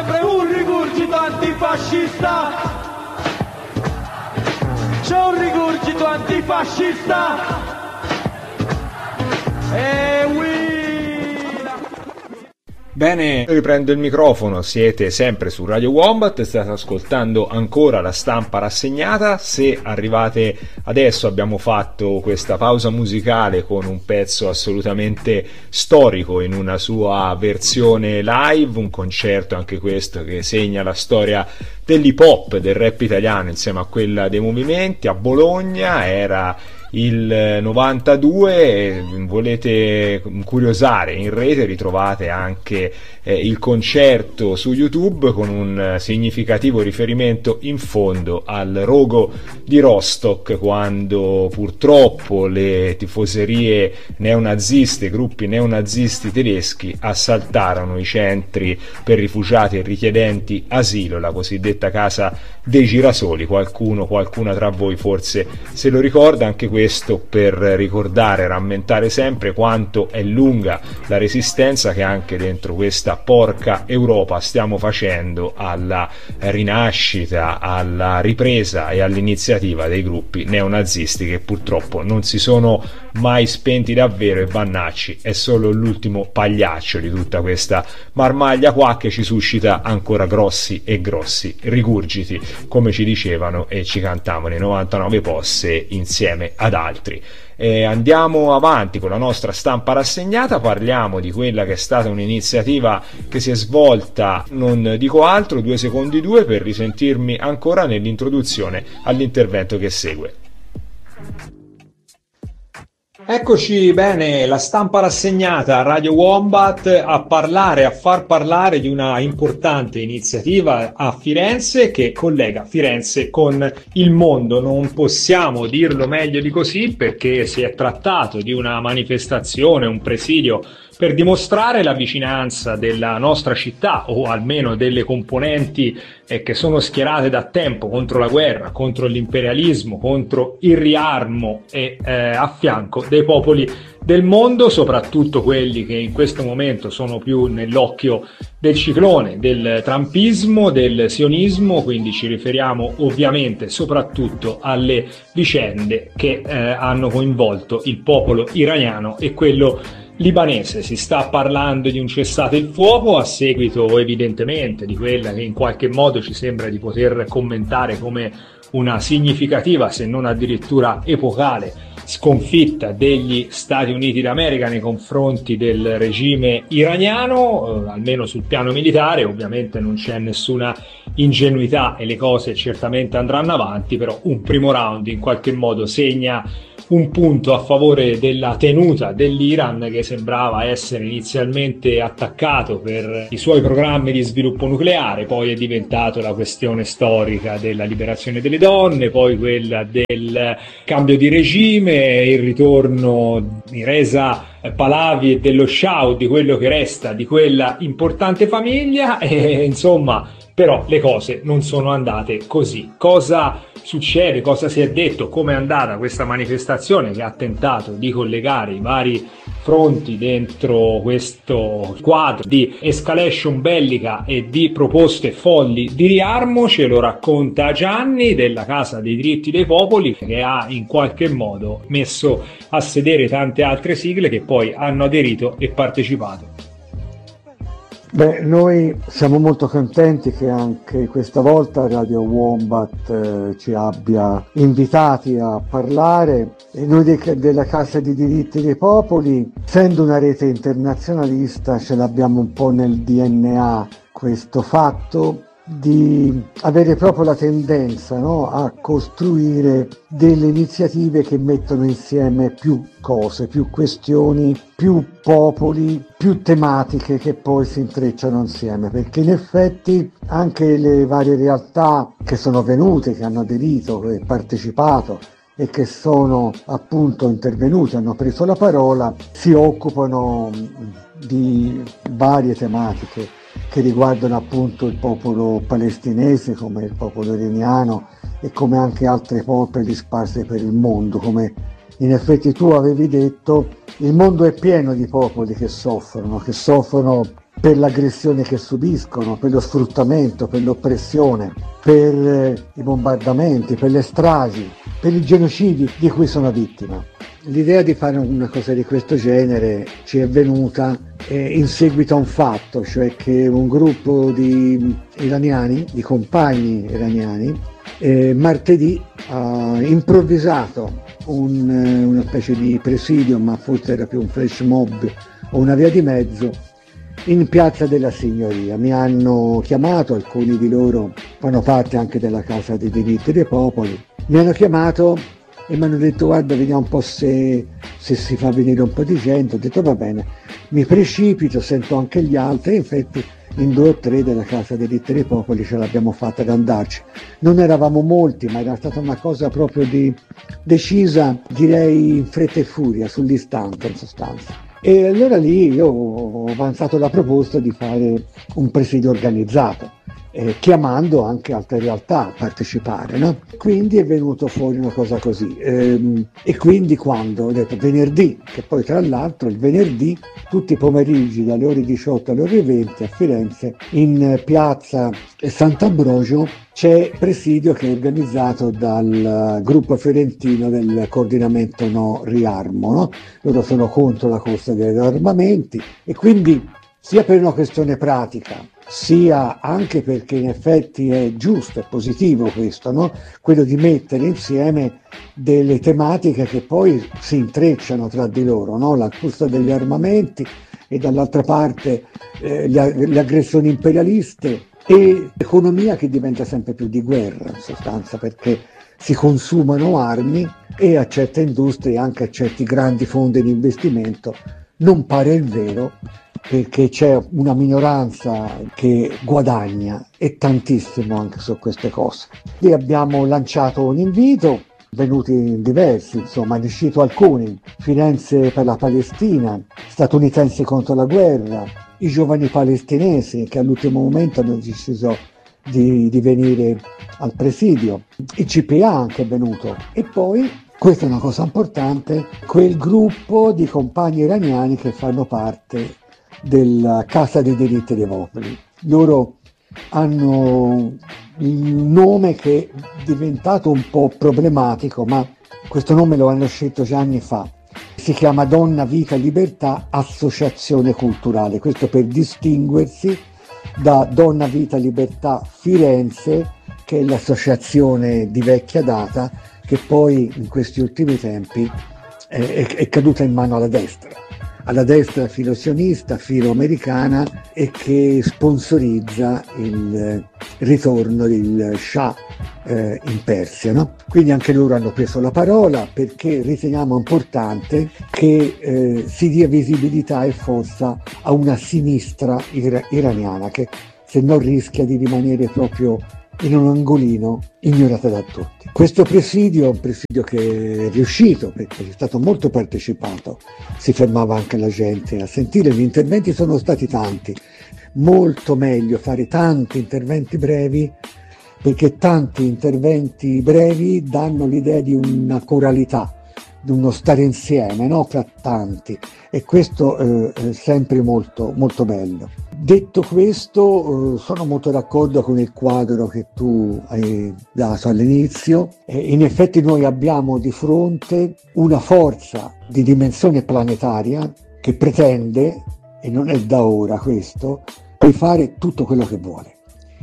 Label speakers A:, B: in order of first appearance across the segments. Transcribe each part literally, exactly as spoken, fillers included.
A: sempre un rigurgito antifascista. C'è un rigurgito antifascista. E we...
B: Bene, riprendo il microfono, siete sempre su Radio Wombat, state ascoltando ancora la stampa rassegnata. Se arrivate adesso abbiamo fatto questa pausa musicale con un pezzo assolutamente storico in una sua versione live, un concerto anche questo che segna la storia dell'hip hop, del rap italiano insieme a quella dei movimenti. A Bologna era il novantadue, volete curiosare in rete ritrovate anche eh, il concerto su YouTube con un significativo riferimento in fondo al rogo di Rostock, quando purtroppo le tifoserie neonaziste, gruppi neonazisti tedeschi assaltarono i centri per rifugiati e richiedenti asilo, la cosiddetta casa dei girasoli. Qualcuno, qualcuna tra voi forse se lo ricorda. Anche questo per ricordare e rammentare sempre quanto è lunga la resistenza che anche dentro questa porca Europa stiamo facendo alla rinascita, alla ripresa e all'iniziativa dei gruppi neonazisti che purtroppo non si sono mai spenti davvero, e Vannacci è solo l'ultimo pagliaccio di tutta questa marmaglia qua che ci suscita ancora grossi e grossi rigurgiti, come ci dicevano e ci cantavano i novantanove Posse insieme ad altri. E andiamo avanti con la nostra stampa rassegnata, parliamo di quella che è stata un'iniziativa che si è svolta, non dico altro, due secondi due per risentirmi ancora nell'introduzione all'intervento che segue. Eccoci, bene, la stampa rassegnata a Radio Wombat a parlare, a far parlare di una importante iniziativa a Firenze che collega Firenze con il mondo. Non possiamo dirlo meglio di così, perché si è trattato di una manifestazione, un presidio per dimostrare la vicinanza della nostra città, o almeno delle componenti eh, che sono schierate da tempo contro la guerra, contro l'imperialismo, contro il riarmo e eh, a fianco dei popoli del mondo, soprattutto quelli che in questo momento sono più nell'occhio del ciclone, del trumpismo, del sionismo. Quindi ci riferiamo ovviamente soprattutto alle vicende che eh, hanno coinvolto il popolo iraniano e quello libanese. Si sta parlando di un cessate il fuoco a seguito evidentemente di quella che in qualche modo ci sembra di poter commentare come una significativa, se non addirittura epocale, sconfitta degli Stati Uniti d'America nei confronti del regime iraniano, eh, almeno sul piano militare. Ovviamente non c'è nessuna ingenuità e le cose certamente andranno avanti, però un primo round in qualche modo segna un punto a favore della tenuta dell'Iran, che sembrava essere inizialmente attaccato per i suoi programmi di sviluppo nucleare, poi è diventato la questione storica della liberazione delle donne, poi quella del cambio di regime, il ritorno di Reza Pahlavi e dello Shah, di quello che resta di quella importante famiglia, e insomma però le cose non sono andate così. Cosa succede? Cosa si è detto? Come è andata questa manifestazione che ha tentato di collegare i vari fronti dentro questo quadro di escalation bellica e di proposte folli di riarmo? Ce lo racconta Gianni della Casa dei Diritti dei Popoli, che ha in qualche modo messo a sedere tante altre sigle che poi hanno aderito e partecipato.
C: Beh, noi siamo molto contenti che anche questa volta Radio Wombat eh, ci abbia invitati a parlare, e noi de- della Casa dei Diritti dei Popoli, essendo una rete internazionalista, ce l'abbiamo un po' nel D N A questo fatto di avere proprio la tendenza, no, a costruire delle iniziative che mettono insieme più cose, più questioni, più popoli, più tematiche che poi si intrecciano insieme, perché in effetti anche le varie realtà che sono venute, che hanno aderito e partecipato e che sono appunto intervenute, hanno preso la parola, si occupano di varie tematiche che riguardano appunto il popolo palestinese, come il popolo iraniano e come anche altre popoli sparse per il mondo. Come in effetti tu avevi detto, il mondo è pieno di popoli che soffrono, che soffrono per l'aggressione che subiscono, per lo sfruttamento, per l'oppressione, per eh, i bombardamenti, per le stragi, per i genocidi di cui sono vittima. L'idea di fare una cosa di questo genere ci è venuta eh, in seguito a un fatto, cioè che un gruppo di iraniani, di compagni iraniani, eh, martedì ha improvvisato un, eh, una specie di presidio, ma forse era più un flash mob o una via di mezzo, in Piazza della Signoria. Mi hanno chiamato, alcuni di loro fanno parte anche della Casa dei Diritti dei Popoli, mi hanno chiamato e mi hanno detto guarda, vediamo un po' se, se si fa venire un po' di gente. Ho detto va bene, mi precipito, sento anche gli altri, e infatti in due o tre della Casa dei Diritti dei Popoli ce l'abbiamo fatta ad andarci. Non eravamo molti, ma era stata una cosa proprio di, decisa, direi in fretta e furia, sull'istante in sostanza. E allora lì io ho avanzato la proposta di fare un presidio organizzato, eh, chiamando anche altre realtà a partecipare, no? Quindi è venuto fuori una cosa così. Ehm, e quindi quando ho detto venerdì, che poi tra l'altro il venerdì, tutti i pomeriggi dalle ore diciotto alle ore venti a Firenze, in piazza Sant'Ambrogio, c'è presidio che è organizzato dal gruppo fiorentino del coordinamento No Riarmo, no? Loro sono contro la corsa degli armamenti e quindi sia per una questione pratica, sia anche perché in effetti è giusto, è positivo questo, no? Quello di mettere insieme delle tematiche che poi si intrecciano tra di loro, no? La corsa degli armamenti e dall'altra parte eh, le, le aggressioni imperialiste e l'economia che diventa sempre più di guerra in sostanza, perché si consumano armi e a certe industrie, anche a certi grandi fondi di investimento, non pare il vero, perché c'è una minoranza che guadagna e tantissimo anche su queste cose. Lì abbiamo lanciato un invito, venuti diversi, insomma, ne cito alcuni: Firenze per la Palestina, Statunitensi contro la guerra, i giovani palestinesi che all'ultimo momento hanno deciso di, di venire al presidio, il C P A anche è venuto, e poi, questa è una cosa importante, quel gruppo di compagni iraniani che fanno parte della Casa dei Diritti dei Popoli. Loro hanno un nome che è diventato un po' problematico, ma questo nome lo hanno scelto già anni fa. Si chiama Donna, Vita, Libertà, Associazione Culturale, questo per distinguersi da Donna, Vita, Libertà Firenze, che è l'associazione di vecchia data che poi in questi ultimi tempi è, è, è caduta in mano alla destra, alla destra filosionista, filoamericana, e che sponsorizza il ritorno del Shah eh, in Persia, no? Quindi anche loro hanno preso la parola, perché riteniamo importante che eh, si dia visibilità e forza a una sinistra ira- iraniana che se no rischia di rimanere proprio in un angolino ignorata da tutti. Questo presidio è un presidio che è riuscito perché è stato molto partecipato, si fermava anche la gente a sentire, gli interventi sono stati tanti, molto meglio fare tanti interventi brevi, perché tanti interventi brevi danno l'idea di una coralità, di uno stare insieme, no? Fra tanti, e questo eh, è sempre molto, molto bello. Detto questo, eh, sono molto d'accordo con il quadro che tu hai dato all'inizio. Eh, in effetti noi abbiamo di fronte una forza di dimensione planetaria che pretende, e non è da ora questo, di fare tutto quello che vuole,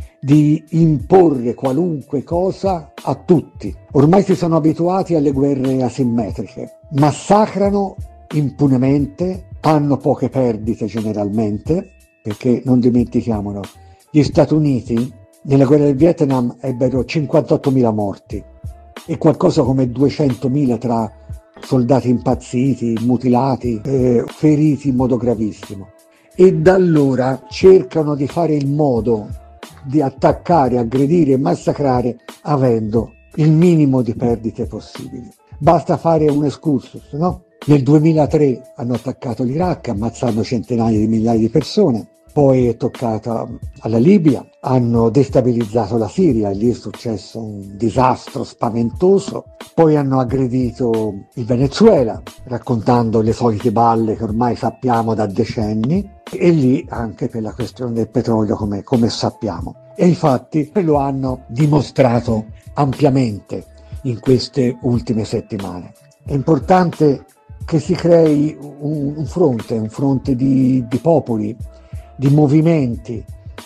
C: di imporre qualunque cosa a tutti. Ormai si sono abituati alle guerre asimmetriche, massacrano impunemente, hanno poche perdite generalmente, perché non dimentichiamolo, gli Stati Uniti nella guerra del Vietnam ebbero cinquantottomila morti e qualcosa come duecentomila tra soldati impazziti, mutilati, eh, feriti in modo gravissimo, e da allora cercano di fare il modo di attaccare, aggredire e massacrare avendo il minimo di perdite possibili. Basta fare un excursus, no? Nel duemilatré hanno attaccato l'Iraq ammazzando centinaia di migliaia di persone, poi è toccata alla Libia, hanno destabilizzato la Siria e lì è successo un disastro spaventoso, poi hanno aggredito il Venezuela raccontando le solite balle che ormai sappiamo da decenni, e lì anche per la questione del petrolio come, come sappiamo. E infatti lo hanno dimostrato ampiamente in queste ultime settimane. È importante che si crei un, un fronte, un fronte di, di popoli, di movimenti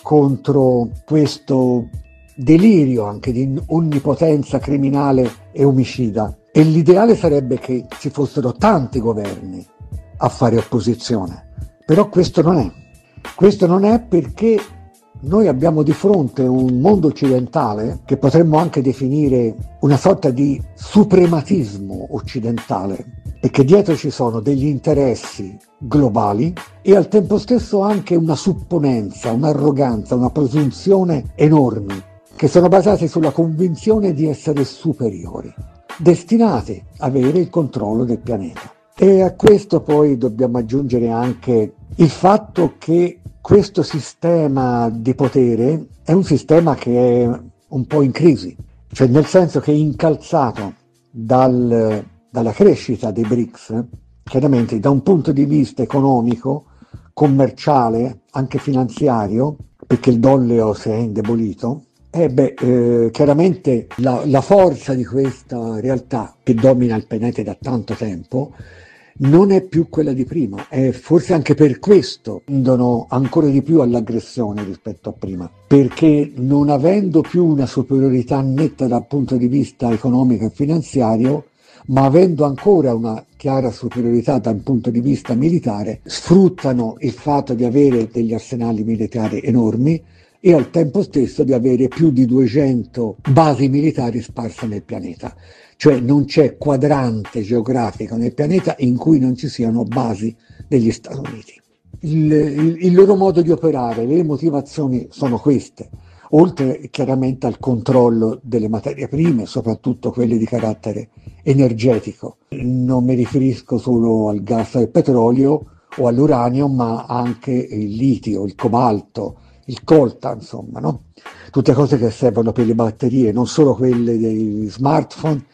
C: contro questo delirio anche di onnipotenza criminale e omicida. E l'ideale sarebbe che ci fossero tanti governi a fare opposizione, però questo non è. Questo non è perché noi abbiamo di fronte un mondo occidentale che potremmo anche definire una sorta di suprematismo occidentale, e che dietro ci sono degli interessi globali e al tempo stesso anche una supponenza, un'arroganza, una presunzione enormi, che sono basati sulla convinzione di essere superiori, destinati a avere il controllo del pianeta. E a questo poi dobbiamo aggiungere anche il fatto che questo sistema di potere è un sistema che è un po' in crisi, cioè nel senso che è incalzato dal, dalla crescita dei B R I C S, chiaramente da un punto di vista economico, commerciale, anche finanziario, perché il dollaro si è indebolito. E beh, eh, chiaramente la, la forza di questa realtà che domina il pianeta da tanto tempo non è più quella di prima, e forse anche per questo tendono ancora di più all'aggressione rispetto a prima, perché non avendo più una superiorità netta dal punto di vista economico e finanziario, ma avendo ancora una chiara superiorità dal punto di vista militare, sfruttano il fatto di avere degli arsenali militari enormi e al tempo stesso di avere più di duecento basi militari sparse nel pianeta. Cioè non c'è quadrante geografico nel pianeta in cui non ci siano basi degli Stati Uniti. Il, il, il loro modo di operare, le motivazioni sono queste, oltre chiaramente al controllo delle materie prime, soprattutto quelle di carattere energetico. Non mi riferisco solo al gas e al petrolio o all'uranio, ma anche il litio, il cobalto, il coltan, insomma, no? Tutte cose che servono per le batterie, non solo quelle dei smartphone,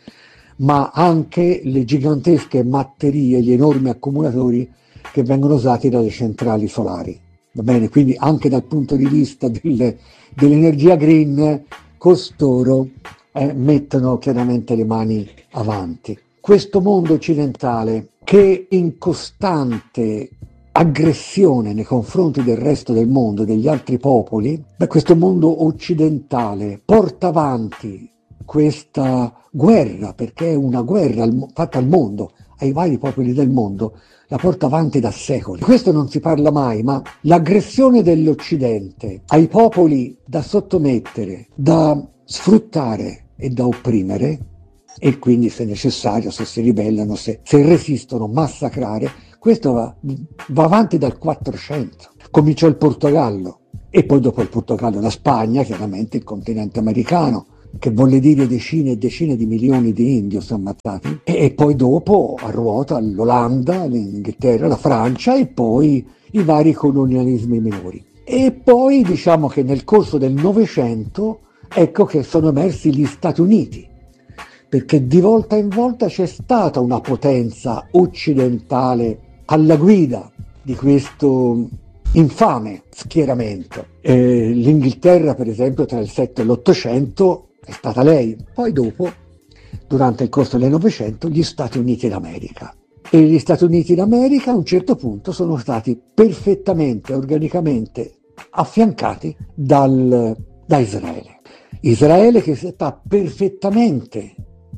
C: ma anche le gigantesche batterie, gli enormi accumulatori che vengono usati dalle centrali solari. Va bene? Quindi anche dal punto di vista delle, dell'energia green, costoro eh, mettono chiaramente le mani avanti. Questo mondo occidentale che in costante aggressione nei confronti del resto del mondo, degli altri popoli, beh, questo mondo occidentale porta avanti questa guerra, perché è una guerra fatta al mondo, ai vari popoli del mondo, la porta avanti da secoli. Questo non si parla mai, ma l'aggressione dell'Occidente ai popoli da sottomettere, da sfruttare e da opprimere, e quindi se necessario, se si ribellano, se, se resistono, massacrare, questo va, va avanti dal quattrocento. Cominciò il Portogallo e poi dopo il Portogallo la Spagna, chiaramente il continente americano, che volle dire decine e decine di milioni di indios ammazzati, e, e poi dopo a ruota l'Olanda, l'Inghilterra, la Francia e poi i vari colonialismi minori. E poi diciamo che nel corso del Novecento ecco che sono emersi gli Stati Uniti, perché di volta in volta c'è stata una potenza occidentale alla guida di questo infame schieramento. Eh, L'Inghilterra, per esempio, tra il sette e l'Ottocento è stata lei, poi dopo, durante il corso del Novecento, gli Stati Uniti d'America. E gli Stati Uniti d'America a un certo punto sono stati perfettamente, organicamente affiancati dal, da Israele. Israele che sta perfettamente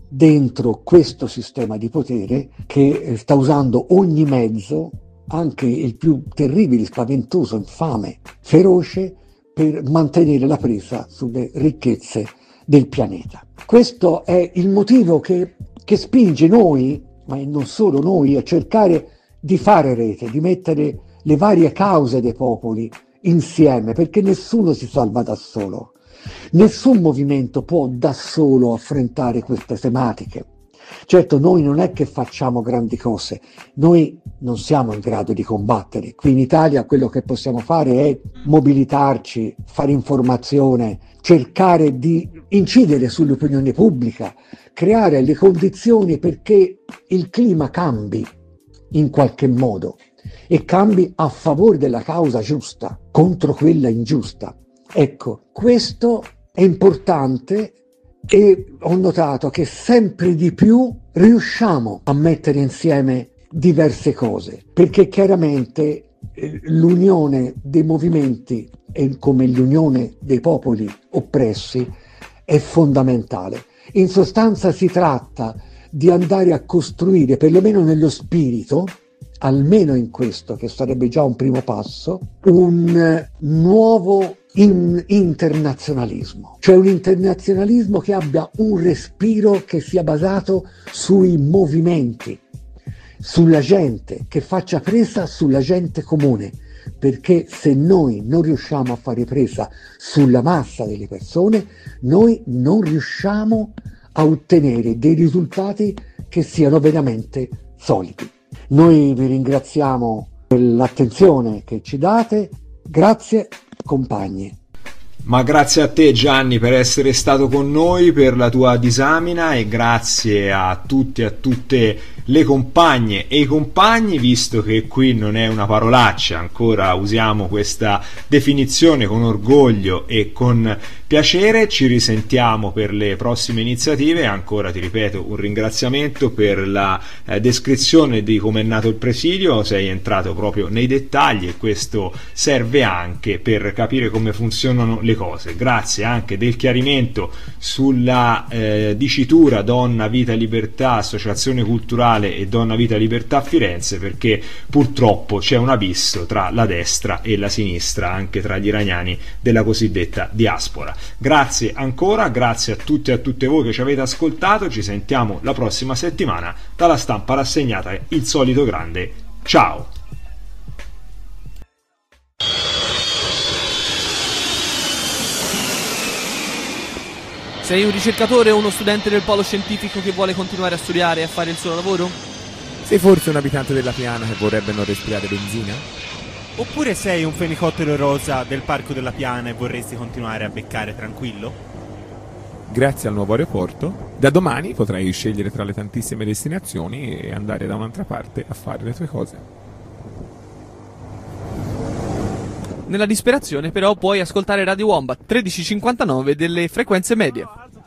C: dentro questo sistema di potere, che sta usando ogni mezzo, anche il più terribile, spaventoso, infame, feroce, per mantenere la presa sulle ricchezze del pianeta. Questo è il motivo che, che spinge noi, ma non solo noi, a cercare di fare rete, di mettere le varie cause dei popoli insieme, perché nessuno si salva da solo. Nessun movimento può da solo affrontare queste tematiche. Certo, noi non è che facciamo grandi cose, noi non siamo in grado di combattere. Qui in Italia quello che possiamo fare è mobilitarci, fare informazione, cercare di incidere sull'opinione pubblica, creare le condizioni perché il clima cambi in qualche modo e cambi a favore della causa giusta, contro quella ingiusta. Ecco, questo è importante e ho notato che sempre di più riusciamo a mettere insieme diverse cose, perché chiaramente eh, l'unione dei movimenti e come l'unione dei popoli oppressi è fondamentale. In sostanza si tratta di andare a costruire, perlomeno nello spirito, almeno in questo, che sarebbe già un primo passo, un nuovo in internazionalismo, cioè un internazionalismo che abbia un respiro che sia basato sui movimenti, sulla gente, che faccia presa sulla gente comune, perché se noi non riusciamo a fare presa sulla massa delle persone, noi non riusciamo a ottenere dei risultati che siano veramente solidi. Noi vi ringraziamo per l'attenzione che ci date, grazie compagni.
B: Ma grazie a te Gianni per essere stato con noi, per la tua disamina, e grazie a tutti e a tutte le compagne e i compagni, visto che qui non è una parolaccia, ancora usiamo questa definizione con orgoglio e con piacere. Ci risentiamo per le prossime iniziative. Ancora ti ripeto un ringraziamento per la eh, descrizione di come è nato il presidio, sei entrato proprio nei dettagli e questo serve anche per capire come funzionano le cose. Grazie anche del chiarimento sulla eh, dicitura Donna Vita Libertà Associazione Culturale e Donna Vita Libertà Firenze, perché purtroppo c'è un abisso tra la destra e la sinistra, anche tra gli iraniani della cosiddetta diaspora. Grazie ancora, grazie a tutti e a tutte voi che ci avete ascoltato, ci sentiamo la prossima settimana. Dalla Stampa Rassegnata, il solito grande ciao.
D: Sei un ricercatore o uno studente del polo scientifico che vuole continuare a studiare e a fare il suo lavoro?
E: Sei forse un abitante della Piana che vorrebbe non respirare benzina?
F: Oppure sei un fenicottero rosa del Parco della Piana e vorresti continuare a beccare tranquillo?
E: Grazie al nuovo aeroporto, da domani potrai scegliere tra le tantissime destinazioni e andare da un'altra parte a fare le tue cose.
D: Nella disperazione però puoi ascoltare Radio Wombat tredici cinquantanove delle frequenze medie.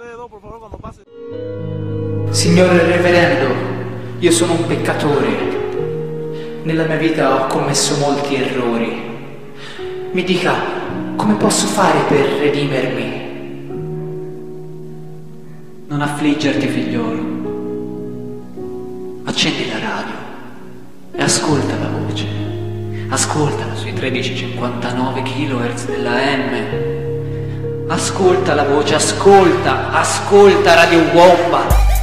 G: Signore Reverendo, io sono un peccatore. Nella mia vita ho commesso molti errori. Mi dica, come posso fare per redimermi? Non affliggerti, figliolo. Accendi la radio e ascolta la voce. Ascoltala sui tredici cinquantanove kilohertz della M. Ascolta la voce, ascolta, ascolta Radio Wombat.